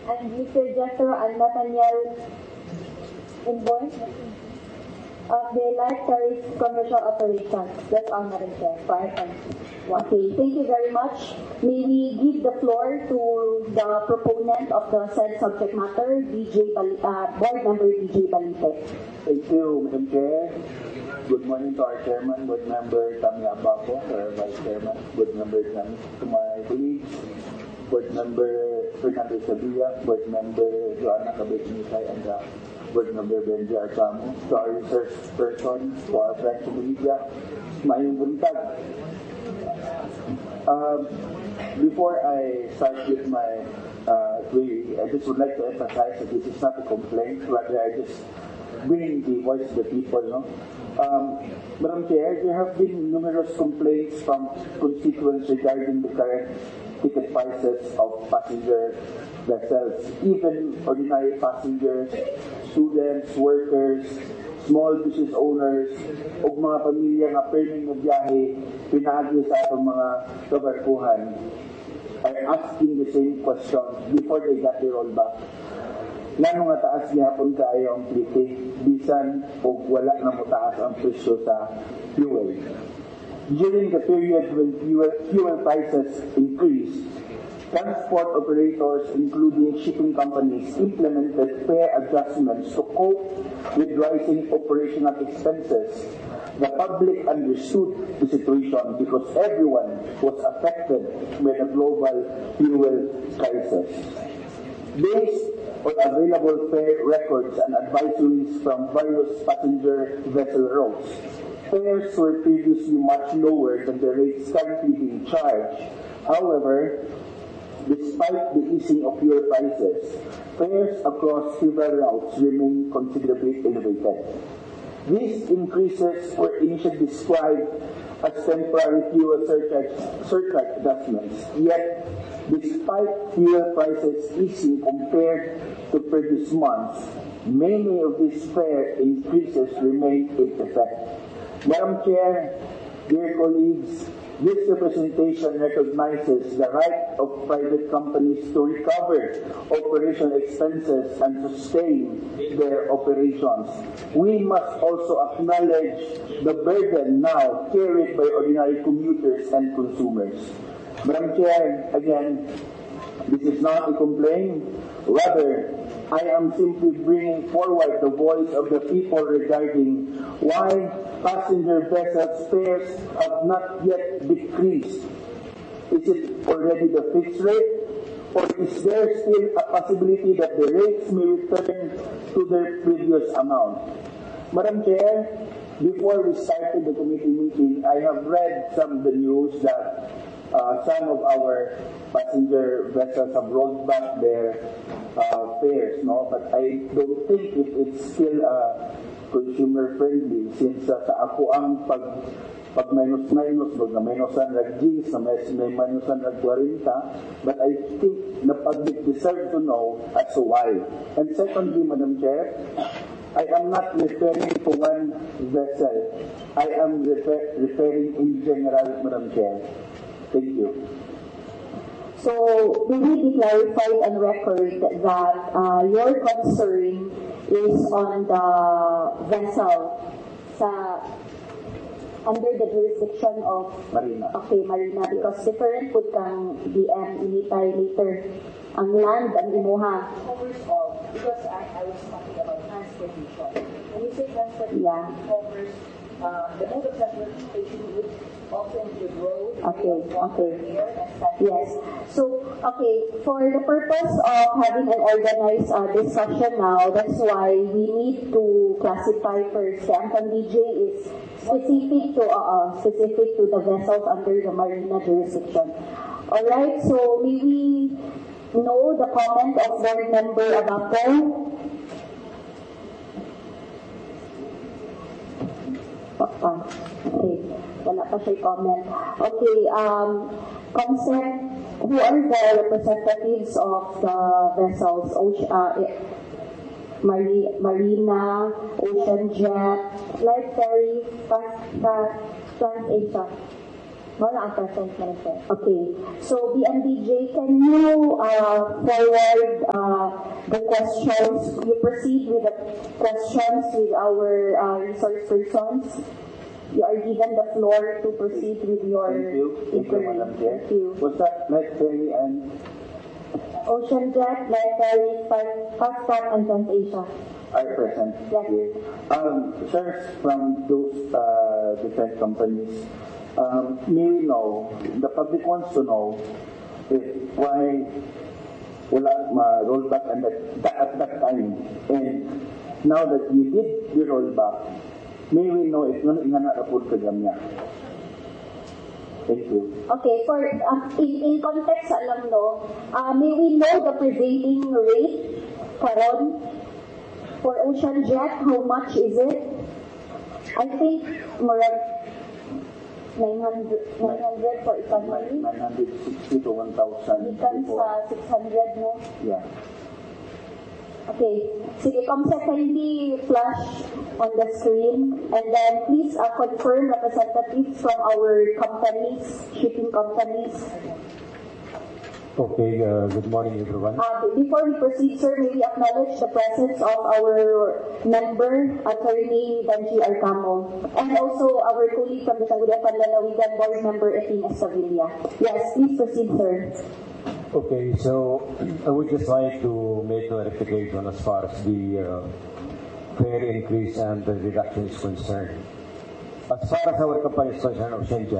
and Mr. Jethro and Nathaniel Inboy of the Light Service Commercial Operations. That's all, Madam Chair, for item 1. Okay, thank you very much. May we give the floor to the proponent of the said subject matter, Board Member DJ Balite. Thank you, Madam Chair. Good morning to our Chairman, Board Member Tammy Abaco, our Vice Chairman, Board Member Tammy, to my colleagues, Board Member Fernando Sabilla, Board Member Joanna Cabez-Misay, and Board Member Benji Arcamo, to our research person, to our friends in the media, mayong buntag. Before I start with my query, I just would like to emphasize that this is not a complaint, rather I just bring the voice of the people. No? Madam Chair, there have been numerous complaints from constituents regarding the current ticket prices of passenger vessels. Even ordinary passengers, students, workers, small business owners, o mga pamilya nga perming ng biyahe, pinagi sa atong mga kabarkuhan, are asking the same question before they got the rollback. Lalo nga taas gihapon kaayo ang plite, bisan o wala na mo taas ang presyo sa fuel. During the period when fuel prices increased, transport operators, including shipping companies, implemented fare adjustments to cope with rising operational expenses. The public understood the situation because everyone was affected by the global fuel crisis. Based on available fare records and advisories from various passenger vessel routes, fares were previously much lower than the rates currently being charged. However, despite the easing of fuel prices, fares across several routes remain considerably elevated. These increases were initially described as temporary fuel surcharge adjustments. Yet, despite fuel prices easing compared to previous months, many of these fare increases remain in effect. Madam Chair, dear colleagues, this representation recognizes the right of private companies to recover operational expenses and sustain their operations. We must also acknowledge the burden now carried by ordinary commuters and consumers. Madam Chair, again, this is not a complaint. Rather, I am simply bringing forward the voice of the people regarding why passenger vessel fares have not yet decreased. Is it already the fixed rate? Or is there still a possibility that the rates may return to their previous amount? Madam Chair, before we started the committee meeting, I have read some of the news that some of our passenger vessels have rolled back their fares, no? But I don't think it's still consumer friendly since sa ako ang pag minus-minus, na minusan nag-Gs, na may minusan nag-40, but I think the public deserve to know as to why. And secondly, Madam Chair, I am not referring to one vessel. I am referring in general, Madam Chair. Thank you. So, we need to clarify on record that your concern is on the vessel under the jurisdiction of Marina. Okay, Marina, because different put kang DM initay later. Ang land ang imuha. Covers all, because I was talking about transportation. When you say transportation, Yeah. it covers the mode of transportation would also include road, Okay, water, okay. air, and sanitation. Yes. So, okay, for the purpose of having an organized discussion now, that's why we need to classify first. Ang DJ is specific to the vessels under the Marina jurisdiction. Alright, so may we know the comment of Board Member Abaco? Okay, wala pa siya comment. Okay, consent, who are the representatives of the vessels? Marina, Ocean Jet, Light Ferry, TransAsia. Wala ang present manager. Okay. So, BMDJ, can you forward the questions? You proceed with the questions with our resource persons. You are given the floor to proceed with your Thank you, Madam Chair. Thank you. Was that Light Ferry and Ocean Jet, Light Ferry, Fast Track, and Asia. are present? Yes. Here. Shares from those different companies. May we know, the public wants to know why wala rollback at that time. And now that you did the rollback, may we know if nung inanarapod ka gamya. Thank you. Okay, for in context alam no, may we know the prevailing rate karon for Ocean Jet? How much is it? I think more 900 for economy. 960 to 1,000. Gikan sa 600 no. Yeah. Okay. Sige, Comsec, kindly flash on the screen. And then please confirm representatives from our companies, shipping companies. Okay, good morning everyone. Before we proceed, sir, may we acknowledge the presence of our member, Attorney Danji Arcamo, and also our colleague from the Sangguniang Panlalawigan, Board Member Efing Estavilla. Yes, please proceed, sir. Okay, so I would just like to make a clarification as far as the fare increase and the reduction is concerned. As far as our company is concerned, Oceanjet,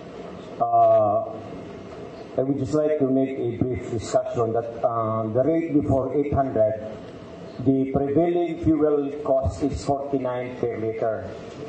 I would just like to make a brief discussion that the rate before 800, the prevailing fuel cost is 49 per liter.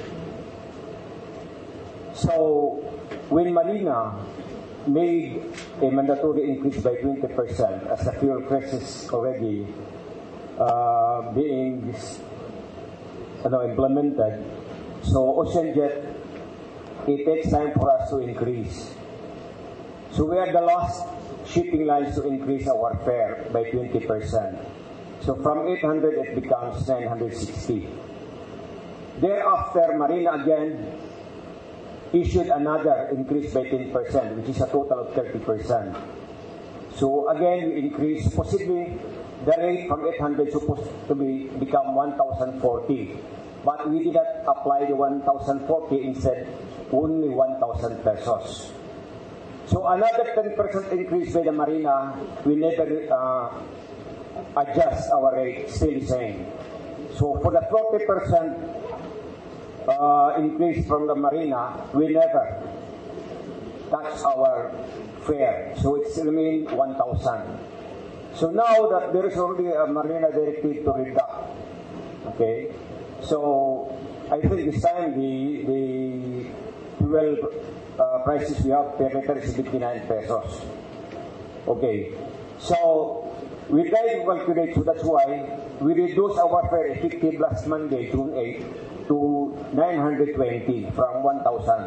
So when Marina made a mandatory increase by 20% as the fuel crisis already being implemented, so OceanJet, it takes time for us to increase. So we are the last shipping lines to increase our fare by 20%. So from 800 it becomes 960. Thereafter, Marina again issued another increase by 10%, which is a total of 30%. So again, we increased possibly the rate from 800 supposed to become 1,040. But we did not apply the 1,040, instead only 1,000 pesos. So another 10% increase by the Marina, we never adjust our rate, still the same. So for the 40% increase from the Marina, we never touch our fare. So it's remain 1,000. So now that there is already a Marina directive to reduct, okay? So I think this time the fuel prices we have per liter is 59 pesos. Okay. So we try to calculate, so that's why we reduce our fare effective last Monday, June 8, to 920 from 1,000.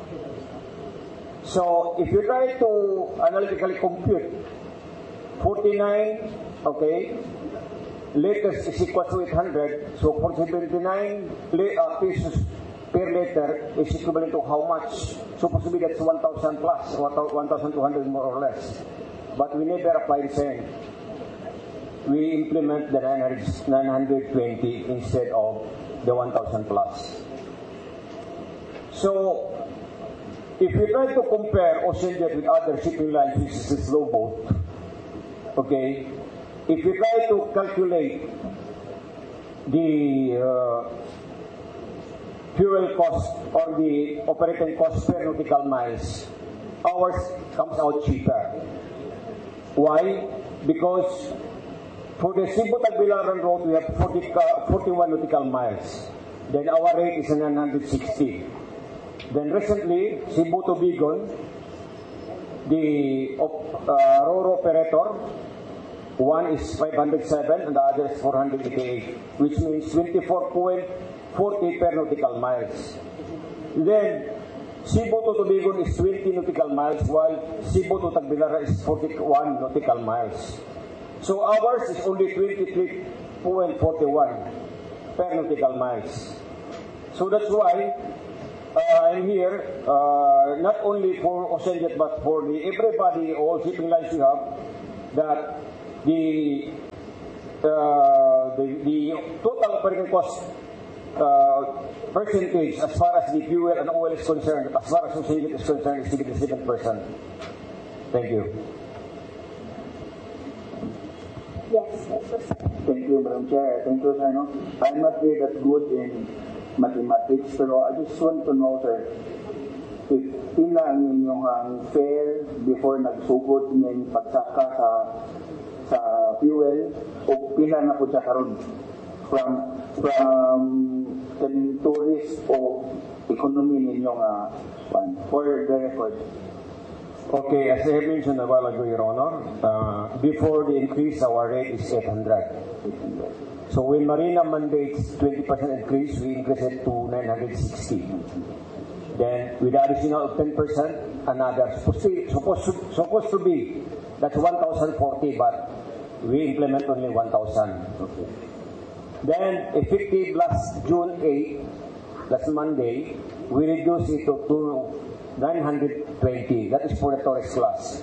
So if you try to analytically compute 49, okay, liters is equal to 800, so for 79 pesos per liter is equivalent to how much? So possibly that's 1,000 plus, 1,200 more or less. But we never apply the same. We implement the 920 instead of the 1,000 plus. So if we try to compare OceanJet with other shipping lines, which is a slow boat, okay, if we try to calculate the fuel cost or the operating cost per nautical miles, ours comes out cheaper. Why? Because for the Cebu-Tagbilaran road, we have 41 nautical miles. Then our rate is 960. Then recently, Cebu to Bigon, the RoRo operator, one is 507 and the other is 488, which means 24.40 per nautical miles. Then, Cebu to Tubigon is 20 nautical miles, while Cebu to Tagbilaran is 41 nautical miles. So ours is only 23.41 per nautical miles. So that's why I'm here not only for Ocenjet but for everybody, all shipping lines we have, that the total operating cost percentage as far as the fuel and oil is concerned, as far as Ocenjet is concerned, is 67%. Thank you. Yes. Thank you, Madam Chair. Thank you, sir. No? I'm not very that good in mathematics, pero I just want to know, sir, if pila ang inyong fare before nagsugod ng pagsaka sa fuel, o pila na po siya karon from tourist o economy ninyong for the record. Okay, as I have mentioned a while ago, Your Honor, before the increase, our rate is 800. So when Marina mandates 20% increase, we increase it to 960. Then with the additional of 10%, another supposed to be, that's 1,040, but we implement only 1,000. Okay. Then effective last June 8, last Monday, we reduce it to 920. That is for the tourist class.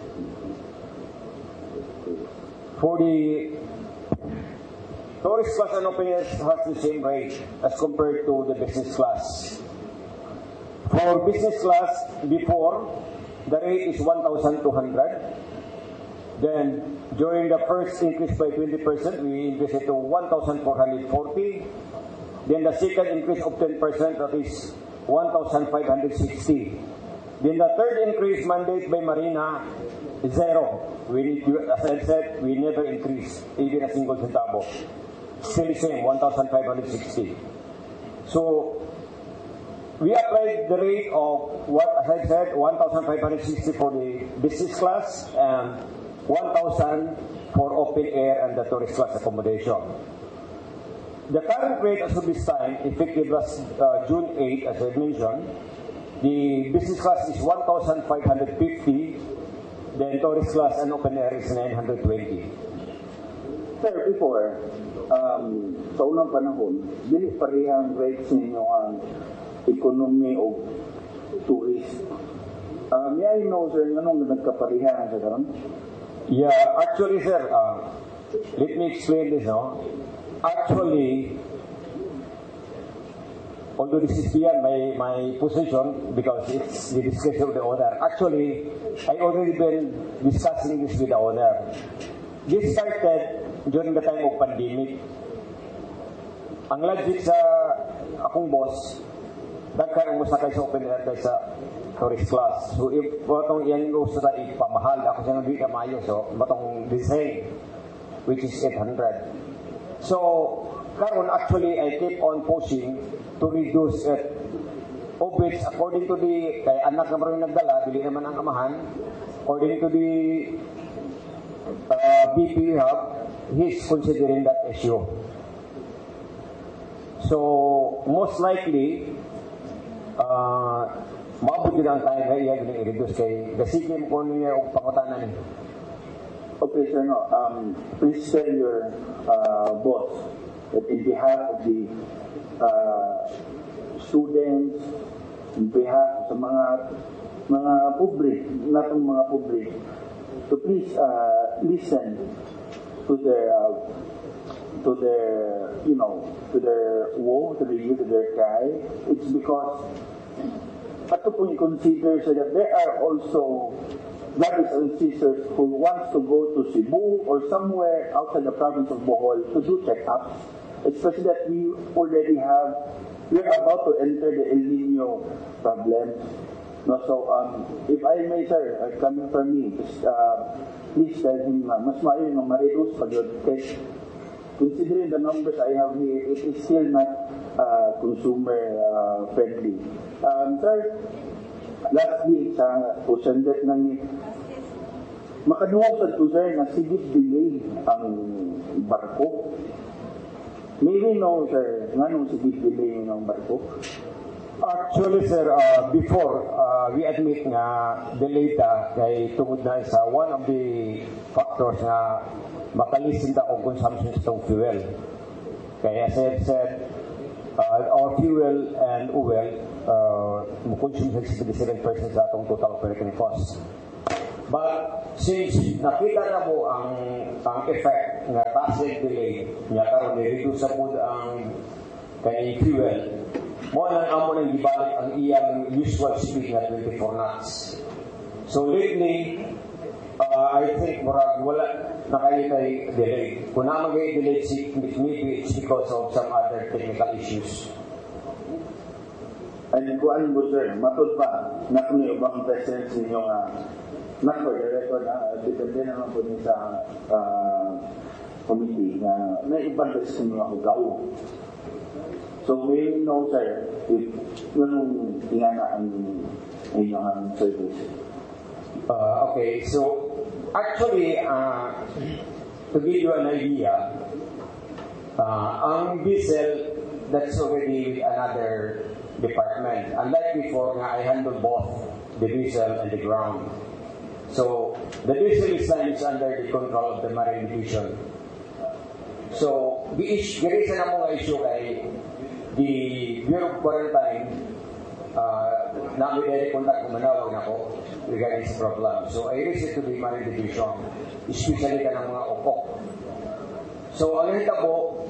For the tourist class and open air has the same rate as compared to the business class. For business class, before, the rate is 1,200. Then, during the first increase by 20%, we increase it to 1,440. Then the second increase of 10%, that is 1,560. Then the third increase mandate by Marina is 0. As I said, we never increase even a single centavo. Still the same, 1,560. So, we applied the rate of what, as I said, 1,560 for the business class and 1,000 for open air and the tourist class accommodation. The current rate as of this time, effective last June 8, as I mentioned, the business class is 1,550, then tourist class and open air is 920. Sir, before, sa unang panahon, dili parehang rates ninyo ang economy o tourist. May I know, sir, anong nagkaparihan sa karon? Yeah, actually, sir, let me explain this, no? Actually, although this is beyond my position because it's the discretion of the owner, actually, I already been discussing this with the owner. This started during the time of pandemic. Ang logic sa akong boss, dagkan mo sakay sa open air kaysa tourist class. So if batong yan gusto na ipamahal, ako siya hindi ka mayo, so batong design, which is 800. So, karon actually, I keep on pushing to reduce it. Of which, according to the, kay anak na maraming nagdala, dili naman ang amahan, according to the BP hub, he's considering that issue. So, most likely, maabot yun ang tayo na iya i-reduce kay gasigin ko niya o pangutanan niya. Okay, sir, no. Please tell your boss that in behalf of the students, in behalf sa mga public, natong mga public, to please listen to their woe, to their cry. It's because ato pong consider so that there are also brothers and sisters who wants to go to Cebu or somewhere outside the province of Bohol to do check-ups, especially that we're about to enter the El Nino problem. No, so if I may, sir, coming from me, just please tell him mas maayo nga ma-reduce pag yun. Considering the numbers I have here, it is still not consumer friendly. Sir, lastly, sa Ocenjet ng makaduwag sa to, sir, na sigit delay ang barko. May we know, sir, nga nung sigit delay ng barko? Actually, sir, before, we admit nga delayed kay tungod na sa one of the factors nga makalisin ta og consumption sa fuel. Kaya as I said, our fuel and oil consume 67% sa atong total operating cost. But since nakita na mo ang effect nga traffic delay nya karon ni-reduce sa pud ang kay fuel, mo lang amo nang gibalik ang iyang usual speed nga 24 knots. So lately, I think murag wala na kayo kay delay. Kung naman kayo delay, maybe it's because of some other technical issues. And kuan mo sir, matod pa na kung yung ibang presence ninyo nga not for the record, depende naman po niyo sa committee na ibang presence ninyo ako gaw. So may know sir, if yun tingana ang inyong service. Okay, so actually, to give you an idea, ang diesel, that's already with another department. Unlike before, I handle both the diesel and the ground. So the diesel is under the control of the Marine Division. So the reason na mga issue kay the Bureau of Quarantine, namin contact kung manawag na ako regarding sa problem. So I raised it to the Marine Division, especially ka ng mga opok. So ang nita po,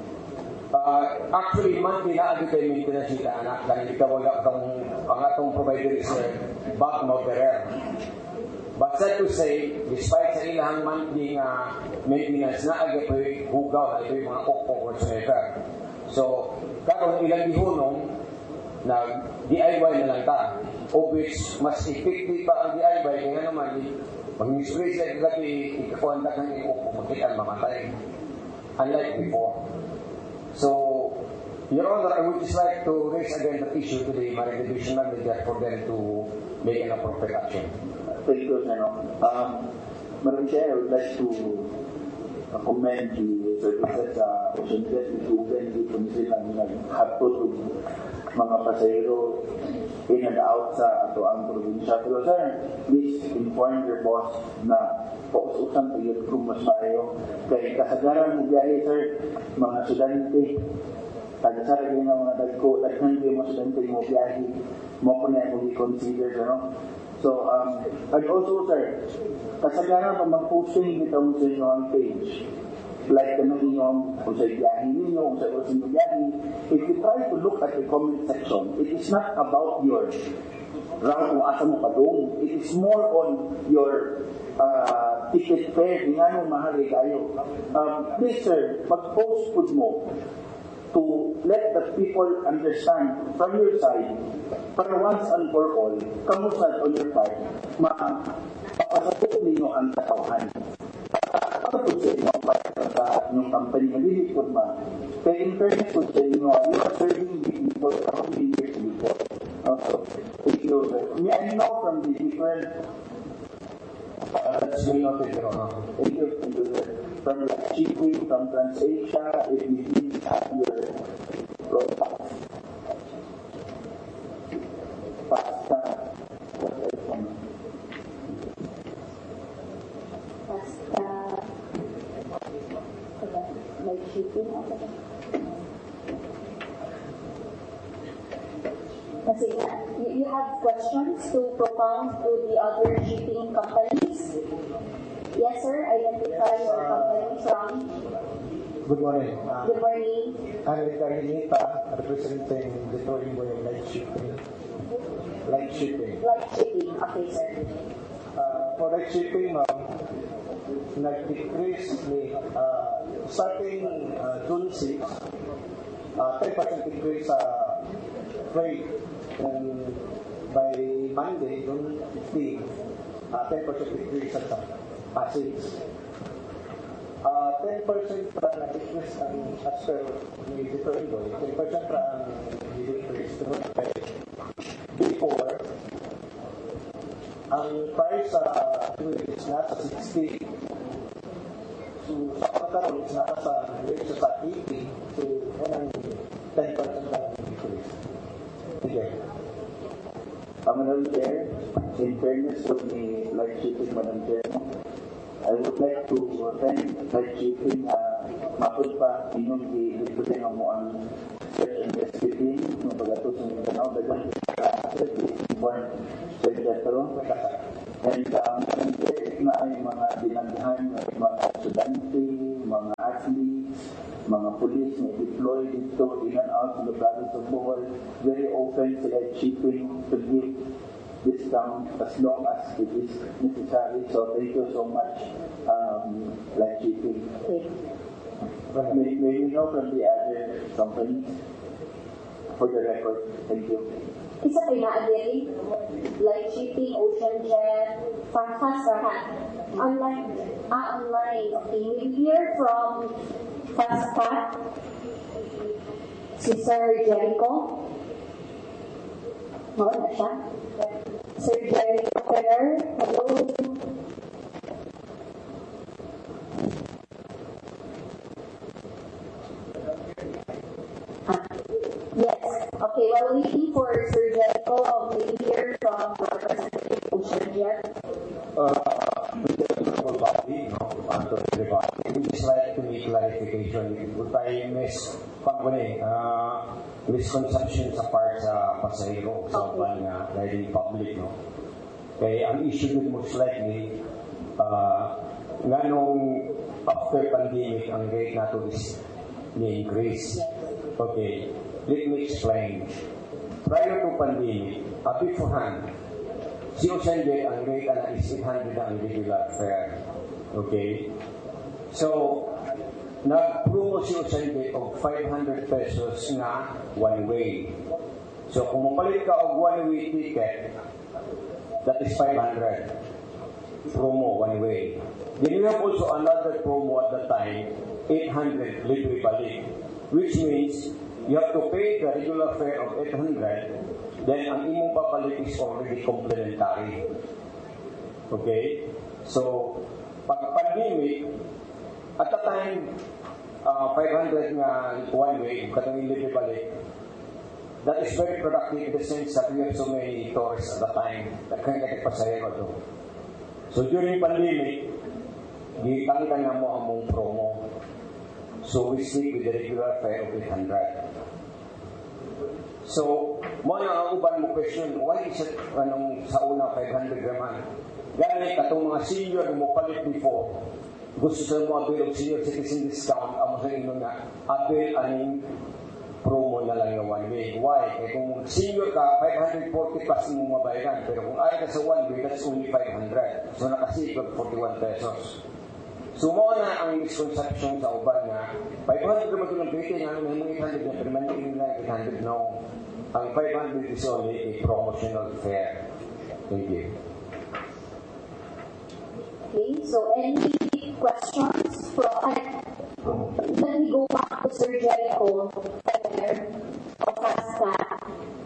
actually monthly na agad kayo maintenance sila anak, dahil ikaw wala ang atong provider is back no berer. But sad to say, despite sa ilang monthly maintenance na agad po hugaw na ito yung mga opok whatsoever. So karon ilang dihunong na DIY na lang ta, of which mas effective pa ang DIY kaya naman mag-spray sa gabi ikakuantak ng iupo magkitan mamatay unlike before. So Your Honor, I would just like to raise again the issue to the Marine Division Manager for them to make an appropriate action. Thank you, Senator. Madam Chair, I would like to commend the services sa Ocean Jet Itugan dito sila naghatod mga pasahero in and out sa ato ang probinsya. Pero sir, please inform your boss na paususan tayo kung mas maayo. Kaya kasagaran ng biyahe sir, mga estudyante, tagasara kayo ng mga dagko, daghan kayo mga estudyante mo biyahe, mo po na yung i-consider, no? So, and also sir, kasagaran pa mag-posting dito sa inyong page. Like the inyong kung sa biyahe ninyo, kung sa oras ninyo biyahe, if you try to look at the comment section, it is not about your route kung asa mo padung. It is more on your ticket fare, nga nung mahali kayo. Please sir, mag-post po mo to let the people understand from your side, para once and for all, kamusta on your part, mapapasapot ninyo ang katawan. Ano po sa inyo para sa inyong company na lilipod ma? Kaya in fairness po sa inyo, you are serving the people from the years before. Thank you. May I know from the different That's really not it, Your Honor. thank you. From Chiefly, from TransAsia, if you did have your product. Pasta, what else? Basta, may shipping ako. Kasi you have questions to propound to the other shipping companies? Yes, sir. Identify your company from. Good morning. Good morning. I'm Ricardo, representing the Touring Boy of Light Shipping. Light Shipping. Light shipping. Okay, sir. For Light Shipping, nag-decrease ni starting June 6, 10% increase sa freight, and by Monday, June 15, 10% increase sa passage. 10% pa na-decrease ang as per ni Touring Boy, 10% pa ang decrease. Before, ang price sa is nasa 60. So, sa pagkaroon, is nasa rate sa 80. So, yan ang 10% lang decrease. Okay. Madam Chair, in fairness to the Light Shipping, Madam Chair, I would like to thank Light Shipping mapod pa inyong i-represent mo ang research and SPP, yung pag-atos ng Mindanao, dagang informed sa Petro. And na ay mga dinaghan ng mga estudyante, mga athletes, mga police na deployed dito in and out of the province of Bohol. Very often sila cheaping to give discount as long as it is necessary. So thank you so much, like cheaping. May you know from the other companies for the record? Thank you. Isa kayo na-agree? Like shipping, ocean jet, fast rahat. Online. Online. Okay, we hear from Fastcat, si Sir Jericho. Mao na siya. Sir Jericho Ferrer, hello. Yes. Okay, while waiting for Sir Jericho, we hear from Representative Ocean Jet. We just like to make clarification. Kung tayo misconception sa part sa pasahero sa uban nga riding public, no? Kaya ang issue din most likely, nga nung after pandemic, ang rate nato is ni-increase. Okay, let me explain. Prior to pandemic, beforehand, si Ocean Jet, ang rate is 800 ang regular fare. Okay? So, nag-promo si Ocean Jet of 500 pesos na one way. So, kung mapalit ka og one way ticket, that is 500. Promo, one way. Then we have also another promo at the time, 800 libre balik, which means you have to pay the regular fare of 800, then ang imong papalik is already complementary. Okay? So, pag pandemic, at the time, 500 nga one way, katong libre balik, that is very productive in the sense that we have so many tourists at the time that kaya pasahero to. So, during pandemic, gitangkan nga mo among promo. So, we stick with the regular fare of 800. So, mo na ang uban mo question, why is it sa una 500 naman? Ganit katong mga senior mo palit before, gusto sa mo avail of senior citizen discount, amo sa inyo nga, avail aning promo na lang yung one way. Why? Kung senior ka, 540 plus mo mabayaran. Pero kung ayaw ka sa one way, that's only 500. So, nakasikot 41 pesos. So, mo na ang misconception sa uban nga, 500 naman ito ng pwede nga, may 800 na, pero manigin na 800 no. Ang 500 is only a promotional fare. Thank you. Okay, so any questions from... Let me go back to Sir Jericho of Fastcat.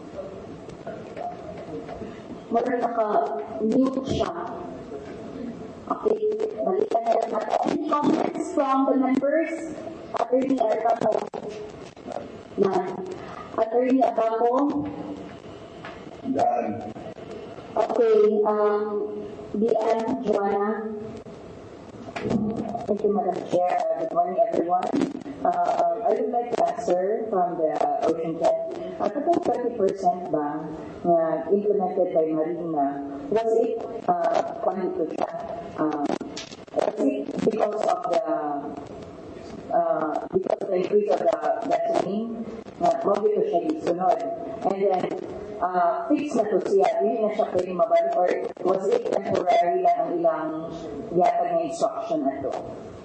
Mara naka-mute siya. Okay, balikan na lang natin. Any comments from the members? Attorney Ercamo? None. Attorney Abamo? Done. Okay, BM Joanna? Thank you, Madam Chair. Good morning, everyone. I would like to answer from the Ocean Jet. Kapag 30% ba implemented by Marina, was it quantity siya? Was it because of the increase of the gasoline? Mabito siya isunod. And then, fixed na to siya, hindi na siya pwede mabalik, or was it temporary lang ang ilang yatag na instruction na to?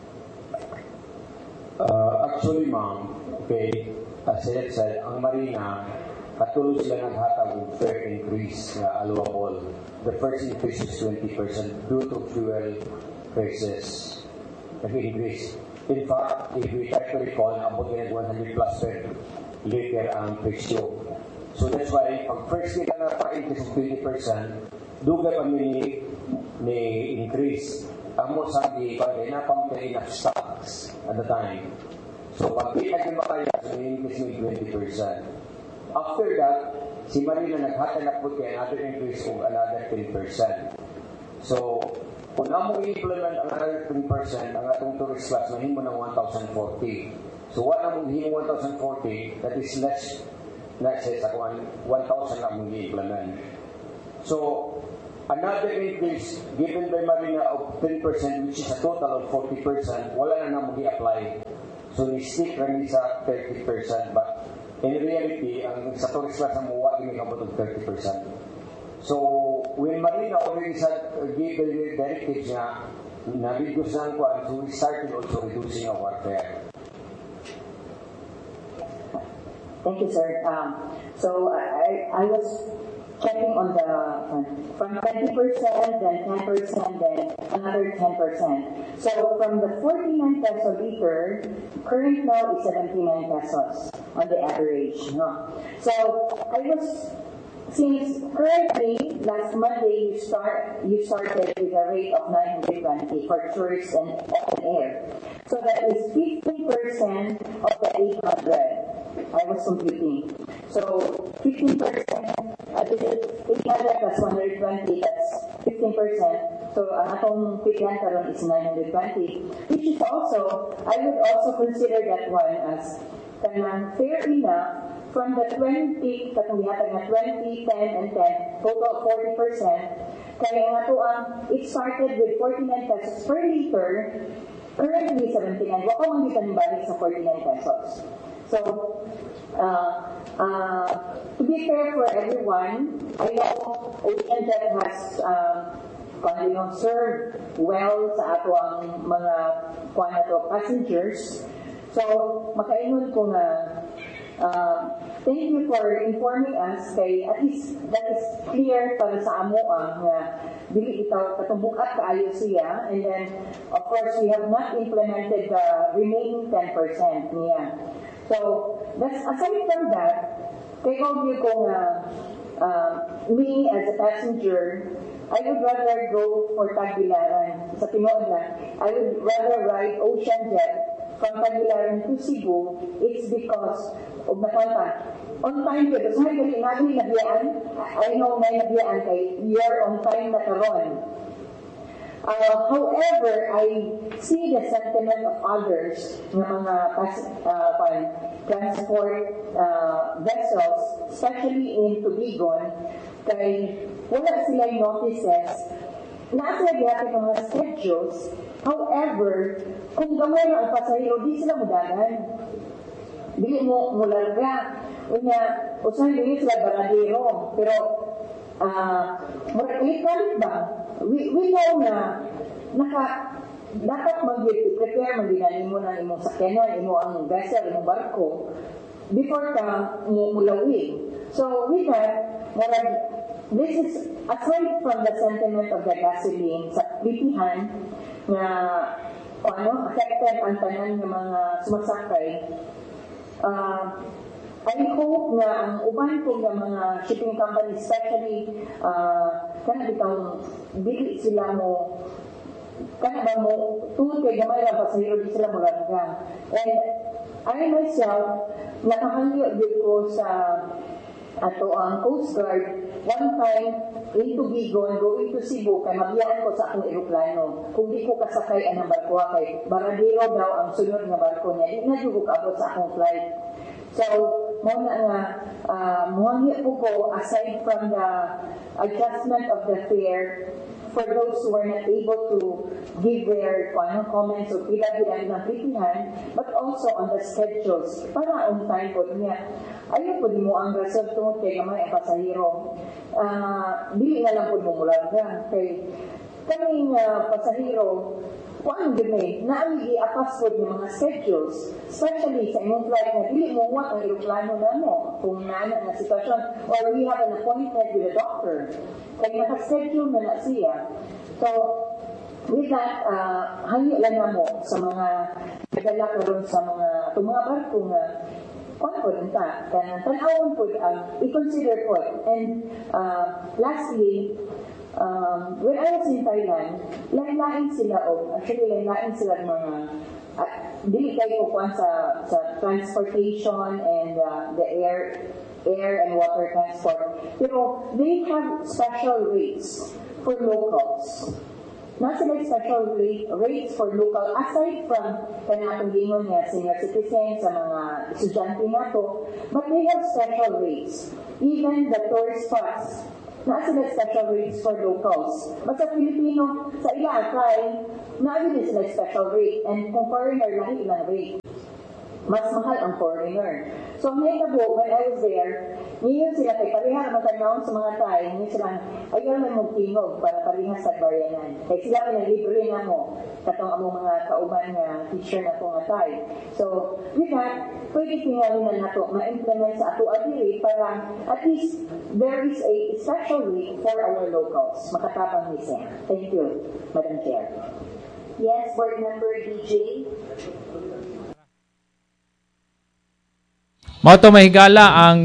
Actually, ma'am, okay, as I said, ang Marina, katuloy sila naghatag ng fare increase na allowable. The first increase is 20% due to fuel prices. Nag-increase. In fact, if we try to recall, abot na 100 plus per liter ang presyo. So that's why, pag first nila na pa-increase of 20%, duga pa ni increase. Amo sabi, pag napamagay enough stocks at the time. So pag di natin makaya, so increase ng 20%. After that, si Marina naghatag na po kaya another increase of another 10%. So, kung na mo i-implement ang another 10%, ang atong tourist class, mahimo ng 1,040. So what na mong himo 1,040, that is less, let's say, sa 1,000 na mong i-implement. So, another increase given by Marina of 10%, which is a total of 40%, wala na mong i-apply. So, ni-stick rin sa 30%, but in reality, ang sa tourist class mo, wala yung about of 30%. So, when Marina already gave the directives na reduce na ko, so we started also reducing our fare. Thank you, sir. So I was checking on the from 20%, then 10%, then another 10%. So from the 49 peso liter, current now is 79 pesos on the average. No? So I was, since currently last Monday you started with a rate of 920 for tourists and open air. So that is 15% of the 800. I was computing. So 15%, this is 800 plus 120, that's 15%. So ang atong pigyan karon is 920, which is also, I would also consider that one as kanang fair enough from the 20, katong gihatag na 20, 10, and 10, total 40%. Kaya nga to it started with 49 pesos per liter, currently 79. Wako man kita balik sa 49 pesos. So, to be fair for everyone, I know OceanJet has served well sa ato ang mga passengers. So, makaingon ko na thank you for informing us kay at least that is clear para sa amo nga dili itaw katumukat kaayo siya, and then of course we have not implemented the remaining 10% niya. So that's aside from that, kay view ko nga me as a passenger, I would rather go for Tagbilaran. Sa Pinoy lang, I would rather ride OceanJet from Tagbilaran to Cebu. It's because of nakonta. On time ko, so may galing nabiyaan. I know may nabiyaan kay you're on time na karon. However, I see the sentiment of others ng mga transport vessels, especially in Tubigon, kay wala silang notices, nasa gyapon ng mga schedules. However, kung gamay ang pasahero, di sila mudagan. Dili mo mularga. Usahay dili sila baradero. Pero, kalit ba? We know na dapat prepare magdinali mo na imong sakyanan, imo ang vessel, imong barko before ka mulawin. So with that, this is aside from the sentiment of the gasoline sa pipihan na affected ang tanan ng mga sumasakay. I hope na ang uban ko ng mga shipping companies, especially kanang dili sila mo tungod kay gamay lang pasahero di sila maganda. And I myself nakahangyo din ko sa ato ang Coast Guard one time in Tubigon going to Cebu kay mabiyaan ko sa akong eroplano. Kung di ko kasakay ang barko kay baradero daw ang sunod nga barko niya, di na jud ko abot sa akong flight. So, muna nga, muhangya po ko, aside from the adjustment of the fare, for those who are not able to give their comments o pila-bilang ng pitihan, but also on the schedules, para on time po niya. Ayaw po di mo ang result tungkol kay kamay ang pasahero. Dili na lang po mo mula kay kaming pasahero, kung gini, naamigi apas po ng mga schedules, especially sa imong flight na dili mo ang aeroplano na mo kung naana na sitwasyon, or we have an appointment with a doctor. Kaya naka-schedule na siya. So, with that, hangyo lang na mo sa mga nagdala karon sa mga barko nga kung po din ta, tanawon po, i-consider po. And lastly, when I was in Thailand, lain-lain sila mga dili kayo kukuhan sa transportation and the air and water transport. Pero they have special rates for locals. national special rates for local, aside from kanatong gingon niya, senior citizens, sa mga estudyante nato, but they have special rates. Even the tourist spots, national special rates for locals. But sa Filipino, sa ilang kay, naagin sila special rate. And kung foreigner, lahi ilang rate. Mas mahal ang foreigner. So, may tabo, when I was there, ngayon sila kay pareha naman tanawin sa mga tayo, ngayon silang, ayaw na mong tingog para pareha sa baryanan. Kaya sila may libre na mo, katong among mga kauban nga teacher na po nga tayo. So, with that, pwede tingalin na nato, ma-implement sa ato adiri para at least there is a special rate for our locals. Makatapang ni Sam. Thank you, Madam Chair. Yes, Board Member DJ. Mao mahigala ang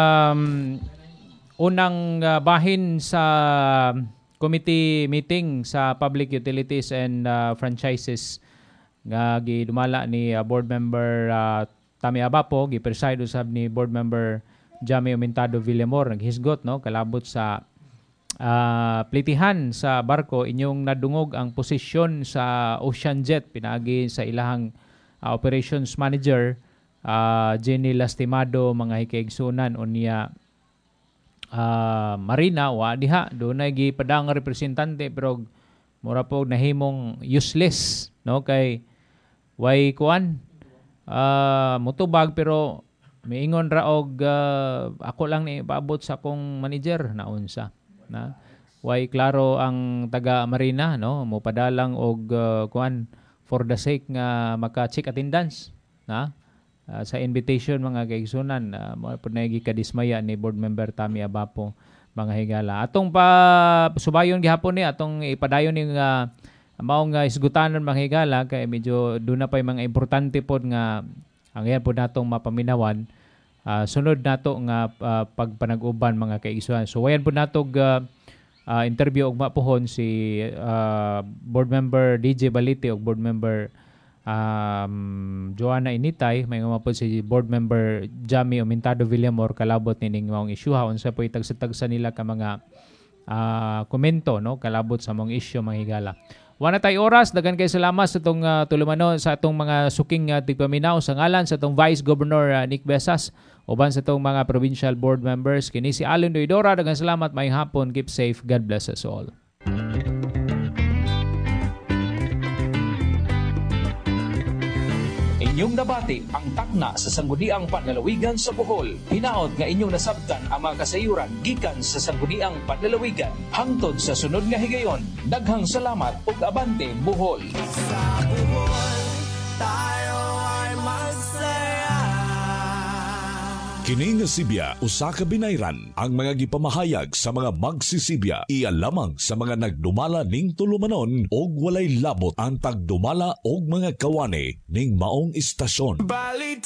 unang bahin sa committee meeting sa Public Utilities and Franchises nga gidumala ni Board Member Tami Abapo, gipreside usab ni Board Member Jamie Omentado Villamor, naghisgot no kalabot sa plitihan sa barko inyong nadungog ang posisyon sa Ocean Jet pinaagi sa ilahang operations manager Jenny Lastimado, mga hikaigsunan unya Marina wa diha do na gipadang representante pero mura po nahimong useless no kay way kuan mutubag pero miingon ra og ako lang ni paabot sa akong manager na unsa na way klaro ang taga Marina no mo padalang og kuan for the sake nga maka-check attendance na sa invitation mga kaigsunan mo pud nagi kadismaya ni Board Member Tami Abapo mga higala atong pa subayon gihapon ni atong ipadayon ni maong isgutanon mga higala kay medyo duna pay mga importante pod nga ang yan pod natong mapaminawan sunod nato nga pagpanag-uban mga kaigsunan so wayan pod natog interview og mapuhon si Board Member DJ Balite og Board Member Joanna Initay, may nga po si Board Member Jamie Omentado Villamor kalabot nining maong isyuha unsa po itagsa nila ka mga komento no kalabot sa maong isyu mga higala. Wala tay oras, dagan kay salamat sa itong tulumanon sa itong mga suking tigpaminaw sa ngalan sa itong Vice Governor Nick Besas uban sa itong mga provincial board members kini si Allen Doidora, dagan salamat, may hapon, keep safe, God bless us all. Inyong nabati ang takna sa Sangguniang Panlalawigan sa Bohol. Hinaot nga inyong nasabtan ang mga kasayuran gikan sa Sangguniang Panlalawigan. Hangtod sa sunod nga higayon, daghang salamat ug abante Bohol. Sa Bohol, tayo ay masaya. Kini nga Sibya usa ka binayran ang mga gipamahayag sa mga magsisibya iya lamang sa mga nagdumala ning tulumanon og walay labot ang pagdumala og mga kawani ning maong istasyon.